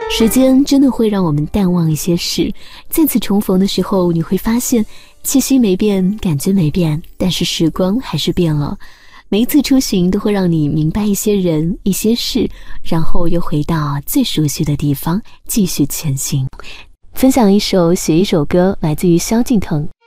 时间真的会让我们淡忘一些事，再次重逢的时候，你会发现气息没变，感觉没变，但是时光还是变了。每一次出行都会让你明白一些人一些事，然后又回到最熟悉的地方继续前行。分享一首写一首歌，来自于萧敬腾，